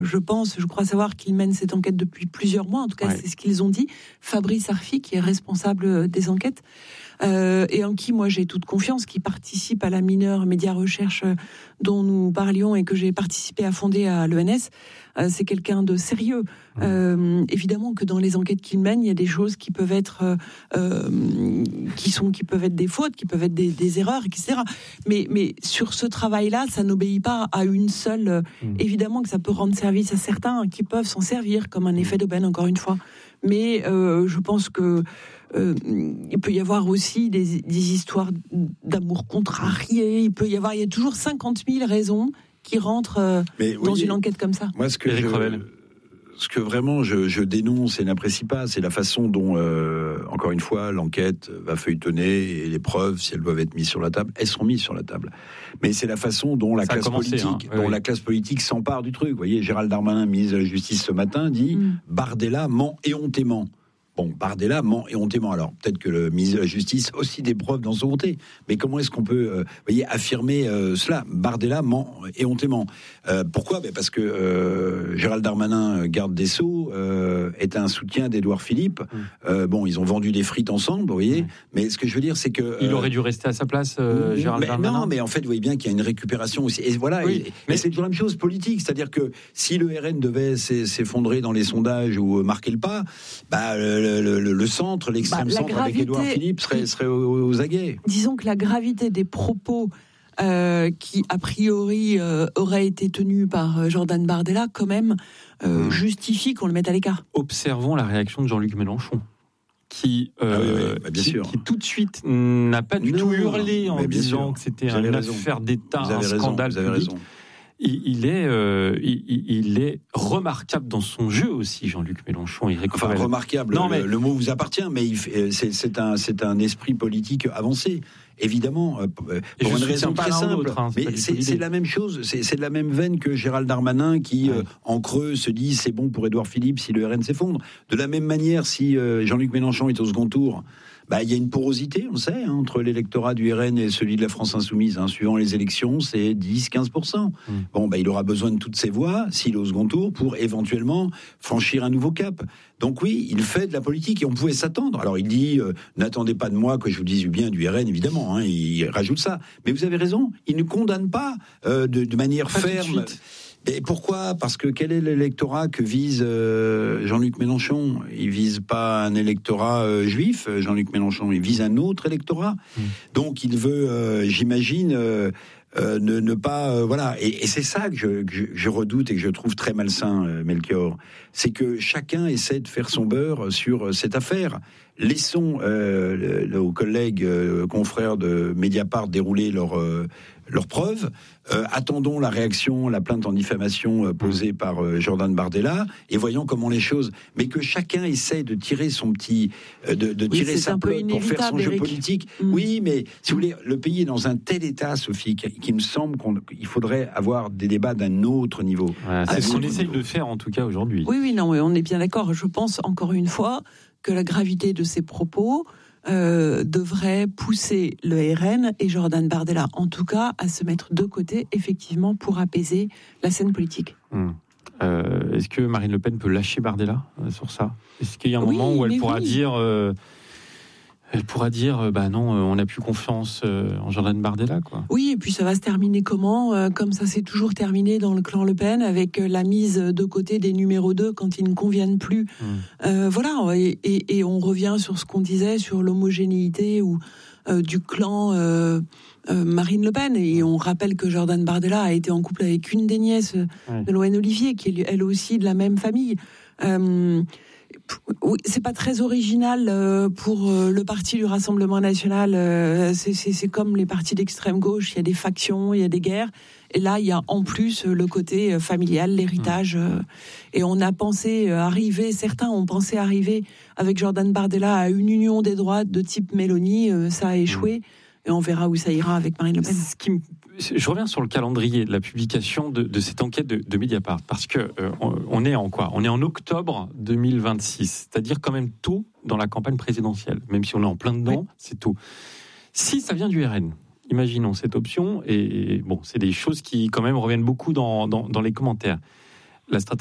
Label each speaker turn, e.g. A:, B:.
A: je crois savoir qu'ils mènent cette enquête depuis plusieurs mois, en tout cas c'est ce qu'ils ont dit, Fabrice Arfi, qui est responsable des enquêtes, et en qui moi j'ai toute confiance, qui participe à la mineure Média Recherche dont nous parlions et que j'ai participé à fonder à l'ENS. C'est quelqu'un de sérieux. Évidemment que dans les enquêtes qu'il mène, il y a des choses qui peuvent être qui peuvent être des fautes, qui peuvent être des erreurs, etc. Mais sur ce travail-là, ça n'obéit pas à une seule. Évidemment que ça peut rendre service à certains qui peuvent s'en servir comme un effet d'aubaine, encore une fois. Mais je pense que il peut y avoir aussi des histoires d'amour contrarié. Il y a toujours 50 000 raisons qui rentrent dans une enquête comme ça.
B: Moi, ce que vraiment je dénonce et n'apprécie pas, c'est la façon dont, encore une fois, l'enquête va feuilletonner et les preuves, si elles doivent être mises sur la table, elles sont mises sur la table. Mais c'est la façon dont la classe politique s'empare du truc. Vous voyez, Gérald Darmanin, ministre de la Justice ce matin, dit Bardella ment éhontément. Bon, Bardella ment éhontément. Alors, peut-être que le ministre de la Justice a aussi des preuves dans son côté. Mais comment est-ce qu'on peut affirmer cela ? Bardella ment éhontément. Pourquoi ? Parce que Gérald Darmanin, garde des Sceaux, est un soutien d'Édouard Philippe. Ils ont vendu des frites ensemble, vous voyez. Mais ce que je veux dire, c'est que...
C: Il aurait dû rester à sa place, Gérald Darmanin.
B: Non, mais en fait, vous voyez bien qu'il y a une récupération aussi. Et voilà, mais c'est toujours la même chose politique. C'est-à-dire que si le RN devait s'effondrer dans les sondages ou marquer le pas, le centre, l'extrême centre avec Édouard Philippe serait aux aguets.
A: Disons que la gravité des propos qui, a priori, auraient été tenus par Jordan Bardella, quand même, justifie qu'on le mette à l'écart.
C: Observons la réaction de Jean-Luc Mélenchon, qui tout de suite n'a pas du tout hurlé en disant que c'était une affaire d'État, un scandale public. Il est remarquable dans son jeu aussi, Jean-Luc Mélenchon.
B: Remarquable, le mot vous appartient, mais c'est un esprit politique avancé. Évidemment, pour une raison très simple. Mais c'est la même chose, c'est de la même veine que Gérald Darmanin qui, en creux, se dit c'est bon pour Édouard Philippe si le RN s'effondre. De la même manière, si Jean-Luc Mélenchon est au second tour, il y a une porosité, on sait, entre l'électorat du RN et celui de la France Insoumise. Suivant les élections, c'est 10-15%. Il aura besoin de toutes ces voix, s'il est au second tour, pour éventuellement franchir un nouveau cap. Donc oui, il fait de la politique et on pouvait s'attendre. Alors il dit, n'attendez pas de moi que je vous dise du bien du RN, évidemment. Il rajoute ça. Mais vous avez raison, il ne condamne pas de manière ferme. Et pourquoi ? Parce que quel est l'électorat que vise Jean-Luc Mélenchon ? Il vise pas un électorat juif, Jean-Luc Mélenchon, il vise un autre électorat. Donc il veut, j'imagine, ne pas... Et c'est ça que je redoute et que je trouve très malsain, Melchior. C'est que chacun essaie de faire son beurre sur cette affaire. Laissons nos collègues, confrères de Mediapart dérouler leurs preuves. Attendons la réaction, la plainte en diffamation posée par Jordan Bardella et voyons comment les choses. Mais que chacun essaie de tirer son petit, de tirer sa pelote pour faire son jeu politique. Oui, mais si vous voulez, le pays est dans un tel état, Sophie, qu'il me semble qu'il faudrait avoir des débats d'un autre niveau.
C: C'est ce qu'on essaye de faire en tout cas aujourd'hui.
A: Oui, on est bien d'accord. Je pense encore une fois que la gravité de ces propos devrait pousser le RN et Jordan Bardella, en tout cas, à se mettre de côté, effectivement, pour apaiser la scène politique.
C: Est-ce que Marine Le Pen peut lâcher Bardella sur ça ? Est-ce qu'il y a un moment où elle pourra dire... Elle pourra dire, non, on n'a plus confiance en Jordan Bardella, quoi.
A: Oui, et puis ça va se terminer comment ? Comme ça s'est toujours terminé dans le clan Le Pen, avec la mise de côté des numéros 2 quand ils ne conviennent plus. Et on revient sur ce qu'on disait sur l'homogénéité ou du clan Marine Le Pen. Et on rappelle que Jordan Bardella a été en couple avec une des nièces de Loane Olivier, qui est elle aussi de la même famille. Oui, c'est pas très original pour le parti du Rassemblement national. C'est comme les partis d'extrême gauche, il y a des factions, il y a des guerres. Et là, il y a en plus le côté familial, l'héritage. Et on a certains ont pensé arriver avec Jordan Bardella à une union des droites de type Mélanie. Ça a échoué. Et on verra où ça ira avec Marine Le Pen.
C: Je reviens sur le calendrier de la publication de cette enquête de Mediapart, parce que on est en quoi ? On est en octobre 2026, c'est-à-dire quand même tôt dans la campagne présidentielle, même si on est en plein dedans, c'est tôt. Si ça vient du RN, imaginons cette option, et bon, c'est des choses qui quand même reviennent beaucoup dans les commentaires. la stratégie